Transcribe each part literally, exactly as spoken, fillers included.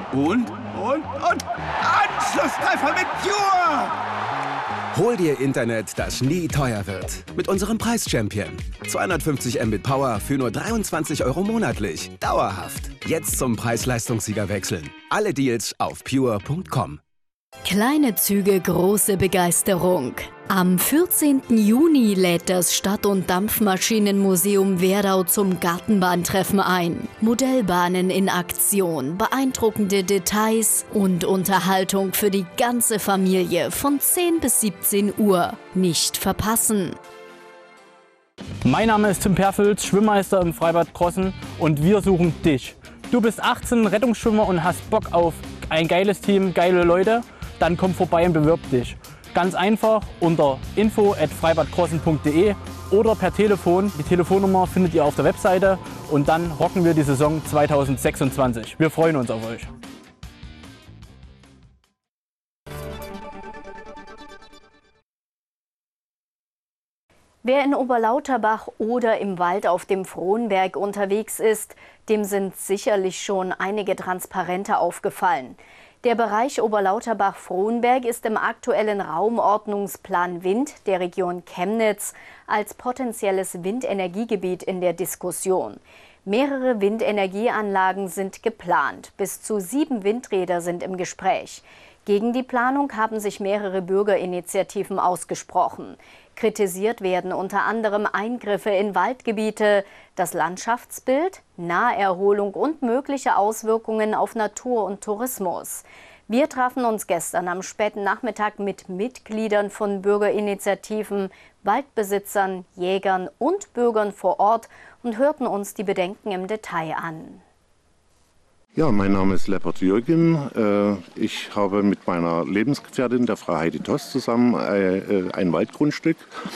Und, und, und Anschlusstreffer mit Pure! Hol dir Internet, das nie teuer wird. Mit unserem Preis-Champion. zweihundertfünfzig Mbit Power für nur dreiundzwanzig Euro monatlich. Dauerhaft. Jetzt zum Preis-Leistungssieger wechseln. Alle Deals auf pure punkt com. Kleine Züge, große Begeisterung. Am vierzehnten Juni lädt das Stadt- und Dampfmaschinenmuseum Werdau zum Gartenbahntreffen ein. Modellbahnen in Aktion, beeindruckende Details und Unterhaltung für die ganze Familie von zehn bis siebzehn Uhr. Nicht verpassen! Mein Name ist Tim Perfels, Schwimmmeister im Freibad Krossen, und wir suchen dich. Du bist achtzehn, Rettungsschwimmer und hast Bock auf ein geiles Team, geile Leute? Dann komm vorbei und bewirb dich. Ganz einfach unter info at freibadkrossen punkt de oder per Telefon. Die Telefonnummer findet ihr auf der Webseite, und dann rocken wir die Saison zweitausendsechsundzwanzig. Wir freuen uns auf euch. Wer in Oberlauterbach oder im Wald auf dem Frohnberg unterwegs ist, dem sind sicherlich schon einige Transparente aufgefallen. Der Bereich Oberlauterbach-Frohnberg ist im aktuellen Raumordnungsplan Wind der Region Chemnitz als potenzielles Windenergiegebiet in der Diskussion. Mehrere Windenergieanlagen sind geplant. Bis zu sieben Windräder sind im Gespräch. Gegen die Planung haben sich mehrere Bürgerinitiativen ausgesprochen. Kritisiert werden unter anderem Eingriffe in Waldgebiete, das Landschaftsbild, Naherholung und mögliche Auswirkungen auf Natur und Tourismus. Wir trafen uns gestern am späten Nachmittag mit Mitgliedern von Bürgerinitiativen, Waldbesitzern, Jägern und Bürgern vor Ort und hörten uns die Bedenken im Detail an. Ja, mein Name ist Leppert Jürgen. Ich habe mit meiner Lebensgefährtin, der Frau Heidi Tost, zusammen ein Waldgrundstück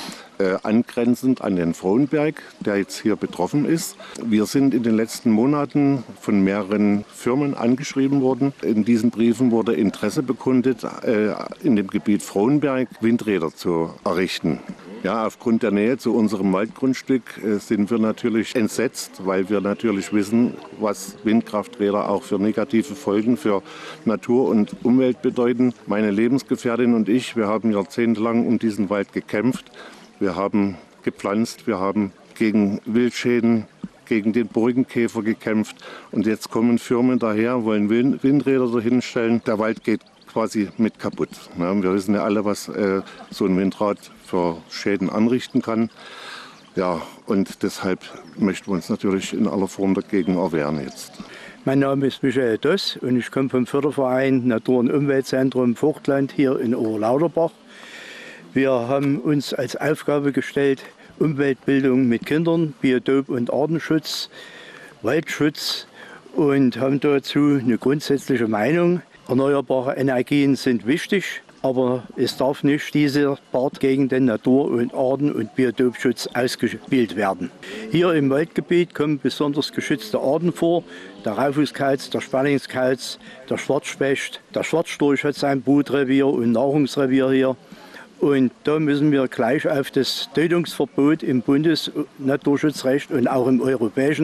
angrenzend an den Frohnberg, der jetzt hier betroffen ist. Wir sind in den letzten Monaten von mehreren Firmen angeschrieben worden. In diesen Briefen wurde Interesse bekundet, in dem Gebiet Frohnberg Windräder zu errichten. Ja, aufgrund der Nähe zu unserem Waldgrundstück äh, sind wir natürlich entsetzt, weil wir natürlich wissen, was Windkrafträder auch für negative Folgen für Natur und Umwelt bedeuten. Meine Lebensgefährtin und ich, wir haben jahrzehntelang um diesen Wald gekämpft. Wir haben gepflanzt, wir haben gegen Wildschäden, gegen den Borkenkäfer gekämpft. Und jetzt kommen Firmen daher, wollen Windräder dahinstellen. Der Wald geht quasi mit kaputt. Ja, wir wissen ja alle, was äh, so ein Windrad für Schäden anrichten kann. Ja, und deshalb möchten wir uns natürlich in aller Form dagegen erwehren jetzt. Mein Name ist Michael Doss und ich komme vom Förderverein Natur- und Umweltzentrum Vogtland hier in Oberlauterbach. Wir haben uns als Aufgabe gestellt, Umweltbildung mit Kindern, Biotop- und Artenschutz, Waldschutz, und haben dazu eine grundsätzliche Meinung. Erneuerbare Energien sind wichtig, aber es darf nicht dieser Part gegen den Natur- und Arten- und Biotopschutz ausgespielt werden. Hier im Waldgebiet kommen besonders geschützte Arten vor: der Raufußkauz, der Sperlingskauz, der Schwarzspecht. Der Schwarzstorch hat sein Brutrevier und Nahrungsrevier hier. Und da müssen wir gleich auf das Tötungsverbot im Bundesnaturschutzrecht und auch im europäischen